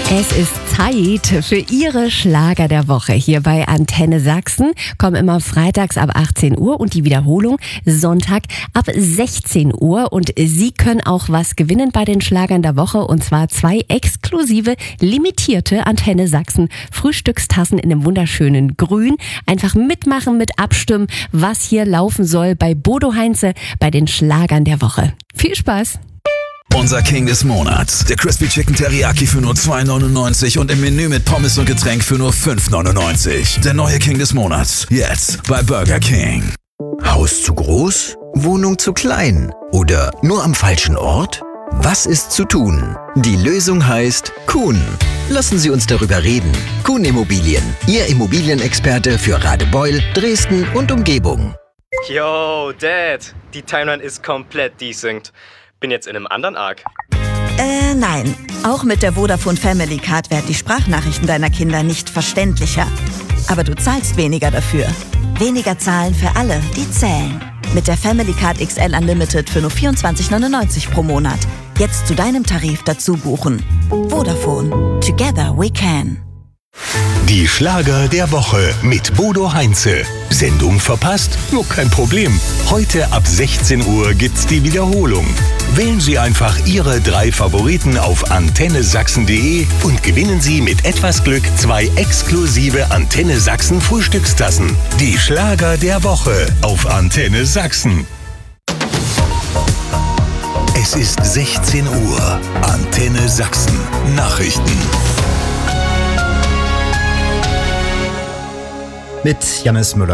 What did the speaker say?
Es ist Zeit für Ihre Schlager der Woche hier bei Antenne Sachsen. Kommen immer freitags ab 18 Uhr und die Wiederholung Sonntag ab 16 Uhr. Und Sie können auch was gewinnen bei den Schlagern der Woche, und zwar 2 exklusive, limitierte Antenne Sachsen Frühstückstassen in einem wunderschönen Grün. Einfach mitmachen, mit abstimmen, was hier laufen soll bei Bodo Heinze bei den Schlagern der Woche. Viel Spaß! Unser King des Monats. Der Crispy Chicken Teriyaki für nur 2,99 und im Menü mit Pommes und Getränk für nur 5,99. Der neue King des Monats. Jetzt bei Burger King. Haus zu groß? Wohnung zu klein? Oder nur am falschen Ort? Was ist zu tun? Die Lösung heißt Kuhn. Lassen Sie uns darüber reden. Kuhn Immobilien. Ihr Immobilienexperte für Radebeul, Dresden und Umgebung. Yo, Dad. Die Timeline ist komplett desynced. Bin jetzt in einem anderen Arc. Nein. Auch mit der Vodafone Family Card werden die Sprachnachrichten deiner Kinder nicht verständlicher. Aber du zahlst weniger dafür. Weniger zahlen für alle, die zählen. Mit der Family Card XL Unlimited für nur 24,99 pro Monat. Jetzt zu deinem Tarif dazu buchen. Vodafone. Together we can. Die Schlager der Woche mit Bodo Heinze. Sendung verpasst? Nur kein Problem. Heute ab 16 Uhr gibt's die Wiederholung. Wählen Sie einfach Ihre 3 Favoriten auf antennesachsen.de und gewinnen Sie mit etwas Glück 2 exklusive Antenne Sachsen Frühstückstassen. Die Schlager der Woche auf Antenne Sachsen. Es ist 16 Uhr. Antenne Sachsen. Nachrichten. Mit Jannis Müller.